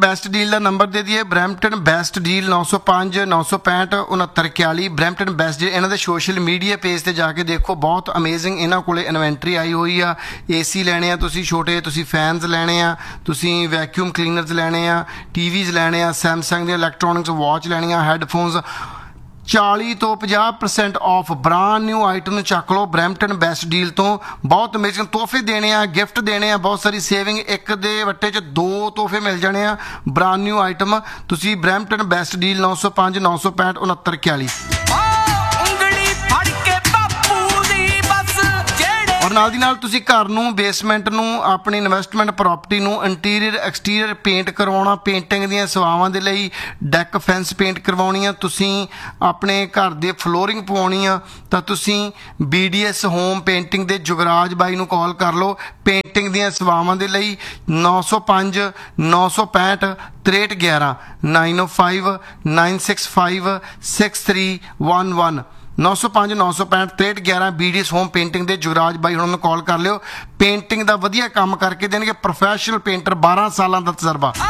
best deal का number दे दिए Brampton best deal 905 965 6941 Brampton best deal इन्हों के सोशल मीडिया पेज पर जाके देखो बहुत अमेजिंग इन्हों को इन्वेंट्री आई हुई आ AC लैने तुसी छोटे तुसी फैनस लैने तुसी वैक्यूम क्लीनरस लैने TVs लैने सैमसंग दी इलैक्ट्रॉनिक्स वॉच लैनियां हैडफोन्स 40 ਤੋਂ 50% of brand new item Chak low Brampton best deal तो बहुत अमेजिंग तोहफे देने गिफ्ट देने बहुत सारी सेविंग एक दे वट्टे च 2 तोहफे मिल जाने ब्रांड न्यू आइटम तुसी ब्रैम्पटन बेस्ट डील 905 965 6941 और नाल दी नाल तुसी घर नूं बेसमेंट नूं अपनी इन्वेस्टमेंट प्रॉपर्टी नूं इंटीरियर एक्सटीरियर पेंट करवाउणा पेंटिंग दीआं सेवावां दे लई डैक फैंस पेंट करवाउणी आ तुसी अपने घर दे फ्लोरिंग पवाउणी आ तां तुसी BDS home painting they Jugraj by नूं कॉल कर लो पेंटिंग दीआं सेवावां दे लई 905 965 6311 905 965 6311 905 965 6311 BDS होम पेंटिंग ਦੇ ਜੁਗਰਾਜ ਬਾਈ ਹੁਣ ਨੂੰ ਕਾਲ ਕਰ ਲਿਓ पेंटिंग ਦਾ ਵਧੀਆ ਕੰਮ ਕਰਕੇ ਦੇਣਗੇ प्रोफैशनल पेंटर 12 ਸਾਲਾਂ ਦਾ ਤਜਰਬਾ